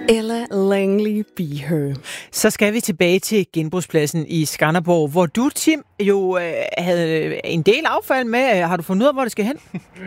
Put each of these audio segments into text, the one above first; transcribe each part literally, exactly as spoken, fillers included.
Ella Langley Be Her. Så skal vi tilbage til genbrugspladsen i Skanderborg, hvor du, Tim, jo øh, havde en del affald med. Har du fundet ud af, hvor det skal hen?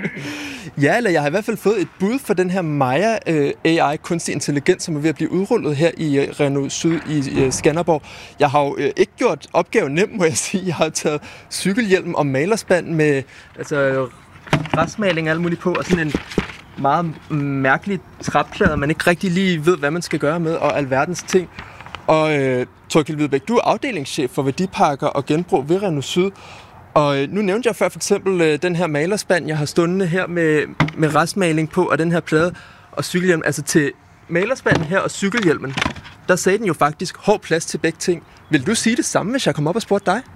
Ja, eller jeg har i hvert fald fået et bud for den her Maya øh, A I, kunstig intelligens, som er ved at blive udrullet her i øh, Renault Syd i øh, Skanderborg. Jeg har jo øh, ikke gjort opgaven nem, må jeg sige. Jeg har taget cykelhjelm og malerspand med altså, græsmaling og alt muligt på, og sådan en meget mærkelig træplade, man ikke rigtig lige ved, hvad man skal gøre med, og alverdens ting. Og øh, Torkild Hvidebæk, du er afdelingschef for værdipakker og genbrug ved Renault Syd. Og øh, nu nævnte jeg før for eksempel øh, den her malerspand, jeg har stående her med, med restmaling på, og den her plade og cykelhjelm. Altså til malerspanden her og cykelhjelmen, der sagde den jo faktisk hård plads til begge ting. Vil du sige det samme, hvis jeg kom op og spurgte dig?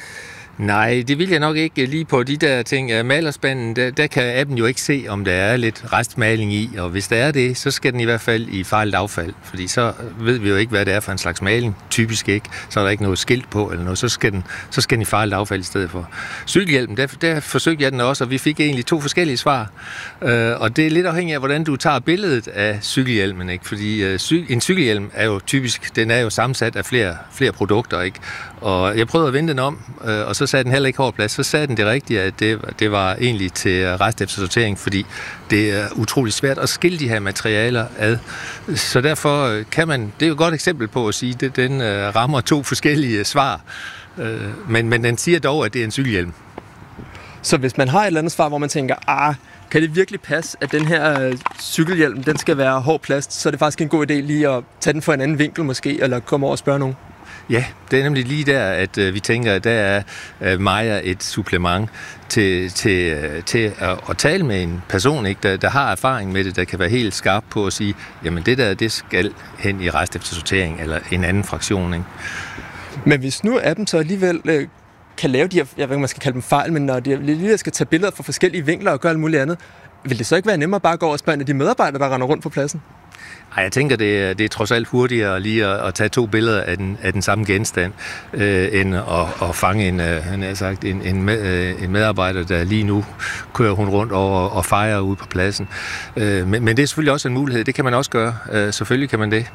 Nej, det vil jeg nok ikke lige på de der ting. Malerspanden, der, der kan appen jo ikke se, om der er lidt restmaling i, og hvis der er det, så skal den i hvert fald i farligt affald, fordi så ved vi jo ikke, hvad det er for en slags maling. Typisk ikke. Så er der ikke noget skilt på eller noget, så skal den, så skal den i farligt affald i stedet for. Cykelhjelmen, der, der forsøgte jeg den også, og vi fik egentlig to forskellige svar. Øh, og det er lidt afhængigt af, hvordan du tager billedet af cykelhjelmen, ikke? Fordi øh, cy- en cykelhjelm er jo typisk, den er jo sammensat af flere, flere produkter, ikke? Og jeg prøvede at vende den om, øh, og så sagde den heller ikke hård plads. Så sagde den det rigtige, at det, det var egentlig til rest efter sortering, fordi det er utrolig svært at skille de her materialer ad. Så derfor kan man, det er jo et godt eksempel på at sige, at den øh, rammer to forskellige svar. Øh, men, men den siger dog, at det er en cykelhjelm. Så hvis man har et eller andet svar, hvor man tænker, ah, kan det virkelig passe, at den her øh, cykelhjelm, den skal være hård plast, så er det faktisk en god idé lige at tage den fra en anden vinkel måske, eller komme over og spørge nogen? Ja, det er nemlig lige der, at øh, vi tænker, at der er øh, Maya et supplement til, til, øh, til at, at tale med en person, ikke, der, der har erfaring med det, der kan være helt skarp på at sige, jamen det der, det skal hen i rest efter sortering, eller en anden fraktion. Ikke? Men hvis nu appen så alligevel øh, kan lave de her, jeg ved ikke, man skal kalde dem fejl, men når de alligevel skal tage billeder fra forskellige vinkler og gøre alt muligt andet, vil det så ikke være nemmere bare at gå over og spørge de medarbejdere, der render rundt på pladsen? Ej, jeg tænker, det er, det er trods alt hurtigere lige at, at tage to billeder af den, af den samme genstand, øh, end at, at fange en, øh, han har sagt, en, en, med, en medarbejder, der lige nu kører hun rundt over og fejrer ude på pladsen. Øh, men, men det er selvfølgelig også en mulighed. Det kan man også gøre. Øh, selvfølgelig kan man det.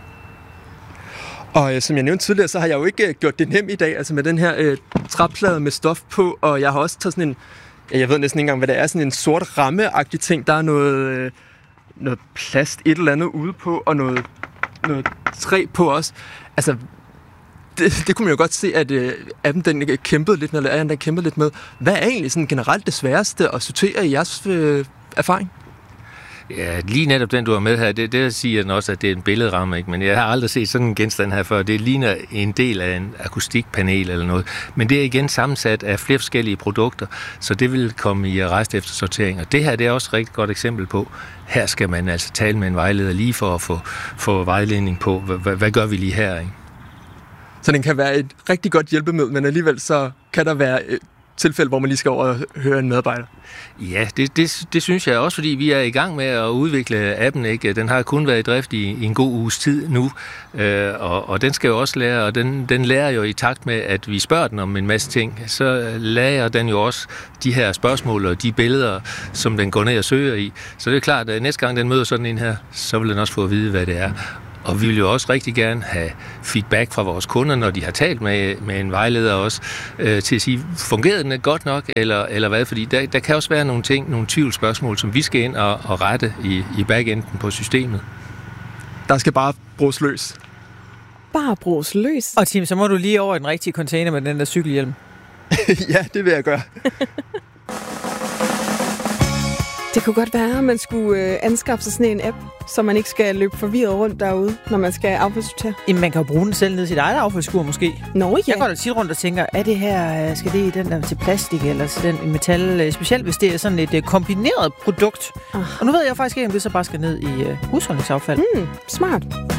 Og øh, som jeg nævnte tidligere, så har jeg jo ikke øh, gjort det nemt i dag, altså med den her øh, træplade med stof på, og jeg har også taget sådan en, jeg ved næsten ikke engang, hvad det er, sådan en sort ramme-agtig ting. Der er noget... Øh, noget plast, et eller andet ude på, og noget, noget træ på også. Altså, det, det kunne man jo godt se, at uh, appen den kæmpede lidt med, eller den kæmpede lidt med. Hvad er egentlig sådan generelt det sværeste at sortere i jeres øh, erfaring? Ja, lige netop den, du har med her, det, det siger den også, at det er en billedramme, ikke? Men jeg har aldrig set sådan en genstand her før. Det ligner en del af en akustikpanel eller noget. Men det er igen sammensat af flere forskellige produkter, så det vil komme i rest efter sortering. Og det her, det er også et rigtig godt eksempel på, her skal man altså tale med en vejleder lige for at få, få vejledning på, hvad, hvad gør vi lige her, ikke? Så den kan være et rigtig godt hjælpemiddel, men alligevel så kan der være et tilfælde, hvor man lige skal over og høre en medarbejder. Ja, det, det, det synes jeg også, fordi vi er i gang med at udvikle appen, ikke? Den har kun været i drift i, i en god uges tid nu, øh, og, og den skal jo også lære, og den, den lærer jo i takt med, at vi spørger den om en masse ting, så lærer den jo også de her spørgsmål og de billeder, som den går ned og søger i. Så det er klart, at næste gang den møder sådan en her, så vil den også få at vide, hvad det er. Og vi vil jo også rigtig gerne have feedback fra vores kunder, når de har talt med, med en vejleder også, øh, til at sige, fungerede den godt nok, eller, eller hvad? Fordi der, der kan også være nogle ting, nogle tvivlsspørgsmål, som vi skal ind og, og rette i, i backenden på systemet. Der skal bare bruges løs. Bare bruges løs. Og Tim, så må du lige over i den rigtige container med den der cykelhjelm. Ja, det vil jeg gøre. Det kunne godt være, at man skulle øh, anskaffe sig sådan en app, så man ikke skal løbe forvirret rundt derude, når man skal affaldssortere. Jamen, man kan jo bruge den selv ned i sit eget affaldsskur, måske. Nå ja. Jeg går da tit rundt og tænker, er det her, skal det i den der til plastik, eller til den i metal? Specielt hvis det er sådan et kombineret produkt. Ah. Og nu ved jeg faktisk ikke, om det så bare skal ned i uh, husholdningsaffald. Mm, smart.